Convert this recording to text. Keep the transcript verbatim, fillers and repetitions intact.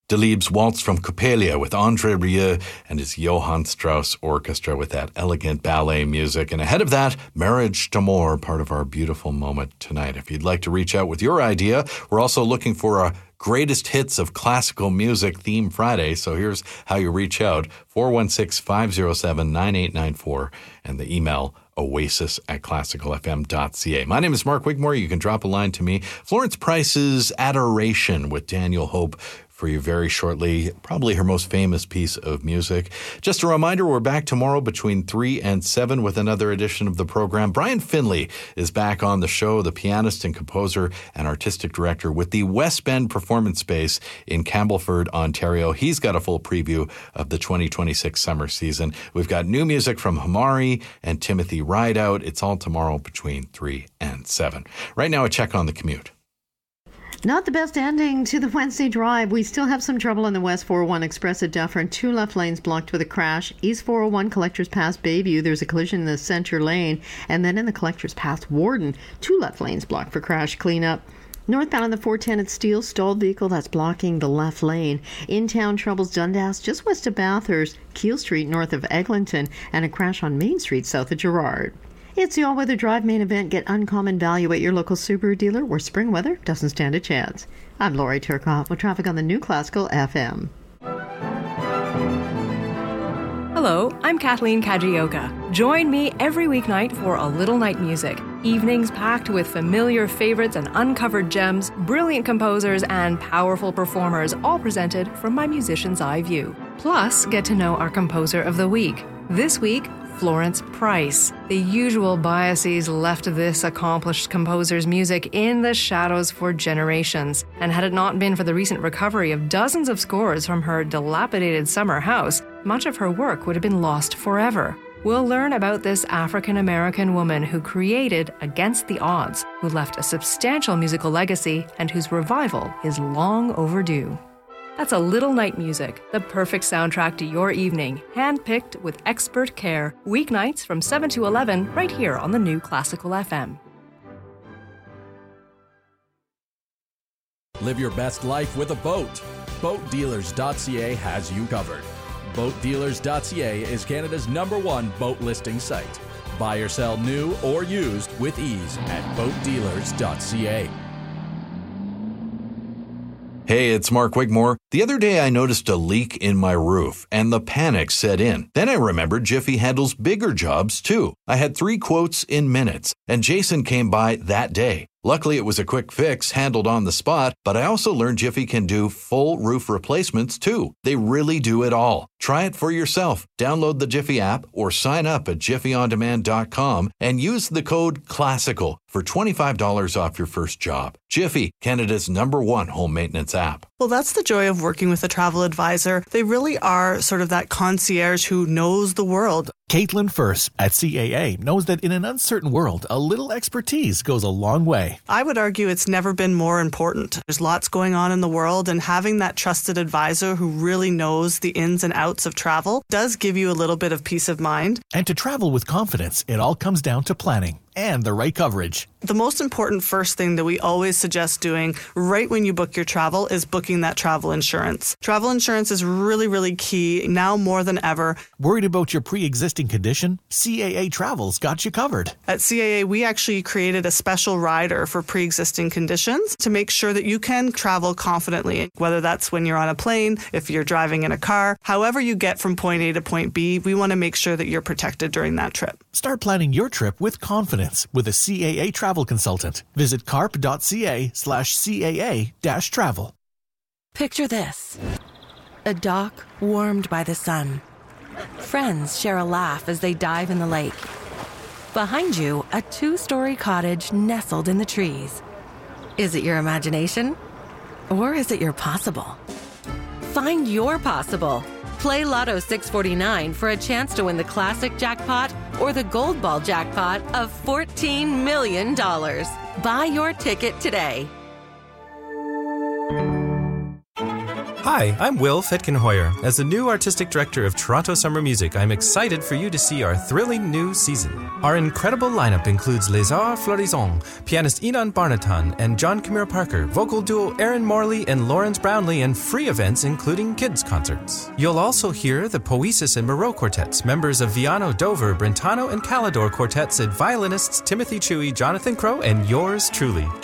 Delibes' Waltz from Coppelia with André Rieu and his Johann Strauss Orchestra with that elegant ballet music. And ahead of that, Marriage d'Amour, part of our beautiful moment tonight. If you'd like to reach out with your idea, we're also looking for a Greatest Hits of Classical Music Theme Friday. So here's how you reach out. four one six, five oh seven, nine eight nine four and the email oasis at classical f m dot c a. My name is Mark Wigmore. You can drop a line to me. Florence Price's Adoration with Daniel Hope for you very shortly, probably her most famous piece of music. Just a reminder, we're back tomorrow between three and seven with another edition of the program. Brian Finley is back on the show, the pianist and composer and artistic director with the West Bend Performance Space in Campbellford, Ontario. He's got a full preview of the twenty twenty-six summer season. We've got new music from Hamari and Timothy Rideout. It's all tomorrow between three and seven. Right now, a check on the commute. Not the best ending to the Wednesday drive. We still have some trouble on the West four oh one Express at Dufferin. Two left lanes blocked with a crash. East four oh one Collectors Pass Bayview. There's a collision in the center lane. And then in the Collectors Pass Warden, two left lanes blocked for crash cleanup. Northbound on the four ten at Steele, stalled vehicle that's blocking the left lane. In-town troubles Dundas, just west of Bathurst, Keele Street north of Eglinton, and a crash on Main Street south of Gerrard. It's the all-weather drive main event. Get uncommon value at your local Subaru dealer where spring weather doesn't stand a chance. I'm Lori Turcotte with traffic on the New Classical F M. Hello, I'm Kathleen Kajioka. Join me every weeknight for A Little Night Music. Evenings packed with familiar favorites and uncovered gems, brilliant composers, and powerful performers, all presented from my musician's eye view. Plus, get to know our composer of the week. This week, Florence Price. The usual biases left this accomplished composer's music in the shadows for generations. And had it not been for the recent recovery of dozens of scores from her dilapidated summer house, much of her work would have been lost forever. We'll learn about this African-American woman who created Against the Odds, who left a substantial musical legacy and whose revival is long overdue. That's A Little Night Music, the perfect soundtrack to your evening, handpicked with expert care, weeknights from seven to eleven, right here on the New Classical F M. Live your best life with a boat. boat dealers dot c a has you covered. boat dealers dot c a is Canada's number one boat listing site. Buy or sell new or used with ease at boat dealers dot c a. Hey, it's Mark Wigmore. The other day I noticed a leak in my roof and the panic set in. Then I remembered Jiffy handles bigger jobs too. I had three quotes in minutes and Jason came by that day. Luckily, it was a quick fix handled on the spot, but I also learned Jiffy can do full roof replacements too. They really do it all. Try it for yourself. Download the Jiffy app or sign up at jiffy on demand dot com and use the code CLASSICAL for twenty-five dollars off your first job. Jiffy, Canada's number one home maintenance app. Well, that's the joy of working with a travel advisor. They really are sort of that concierge who knows the world. Caitlin First at C A A knows that in an uncertain world, a little expertise goes a long way. I would argue it's never been more important. There's lots going on in the world, and having that trusted advisor who really knows the ins and outs of travel does give you a little bit of peace of mind. And to travel with confidence, it all comes down to planning and the right coverage. The most important first thing that we always suggest doing right when you book your travel is booking that travel insurance. Travel insurance is really, really key now more than ever. Worried about your pre-existing condition? C A A Travel's got you covered. At C A A, we actually created a special rider for pre-existing conditions to make sure that you can travel confidently, whether that's when you're on a plane, if you're driving in a car, however you get from point A to point B, we want to make sure that you're protected during that trip. Start planning your trip with confidence with a C A A travel consultant. Visit carp dot c a slash C A A dash travel. Picture this. A dock warmed by the sun. Friends share a laugh as they dive in the lake. Behind you, a two-story cottage nestled in the trees. Is it your imagination? Or is it your possible? Find your possible. Play Lotto six forty-nine for a chance to win the classic jackpot or the gold ball jackpot of fourteen million dollars. Buy your ticket today. Hi, I'm Will Fitkenhoyer. As the new artistic director of Toronto Summer Music, I'm excited for you to see our thrilling new season. Our incredible lineup includes Les Arts Florissants, pianist Enon Barnatan and John Camille Parker, vocal duo Aaron Morley and Lawrence Brownlee, and free events including kids concerts. You'll also hear the Poesis and Moreau quartets, members of Viano, Dover, Brentano, and Calidor quartets, and violinists Timothy Chewy, Jonathan Crow, and yours truly.